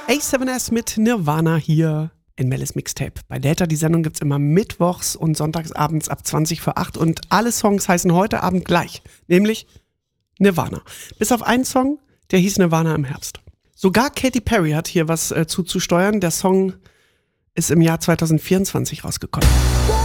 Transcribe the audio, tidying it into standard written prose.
A7S mit Nirvana hier in Melis Mixtape. Bei Delta, die Sendung gibt's immer mittwochs und sonntagsabends ab 20 vor 8 und alle Songs heißen heute Abend gleich, nämlich Nirvana. Bis auf einen Song, der hieß Nirvana im Herbst. Sogar Katy Perry hat hier was zuzusteuern. Der Song ist im Jahr 2024 rausgekommen.